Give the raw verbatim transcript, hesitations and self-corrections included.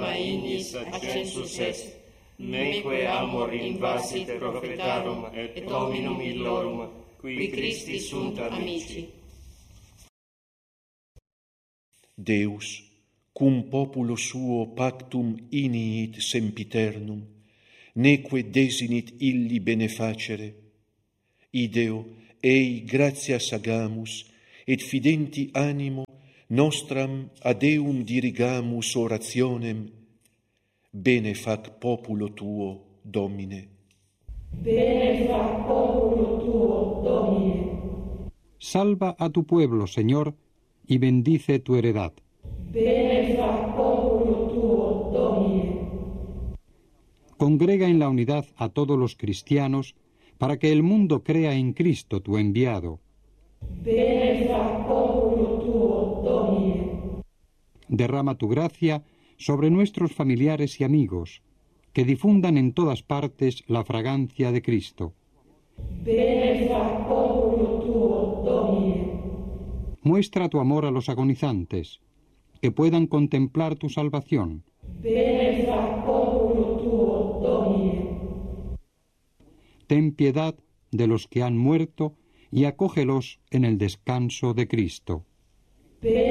forma ignis ascensus est, neque amor invasit prophetarum et hominum illorum, qui Christi sunt amici. Deus, cum populo suo pactum iniit sempiternum, neque desinit illi benefacere, ideo ei gratias agamus, et fidenti animo nostram ad eum dirigamus orationem, bene fac populo tuo, Domine. Bene fac populo tuo, Domine. Salva a tu pueblo, Señor, y bendice tu heredad. Bene fac populo tuo, Domine. Congrega en la unidad a todos los cristianos, para que el mundo crea en Cristo, tu enviado. Bene fac populo tuo, Domine. Derrama tu gracia sobre nuestros familiares y amigos, que difundan en todas partes la fragancia de Cristo. Bene fac populo tuo, Domine. Muestra tu amor a los agonizantes, que puedan contemplar tu salvación. Bene fac populo tuo, Domine. Ten piedad de los que han muerto y acógelos en el descanso de Cristo. Bene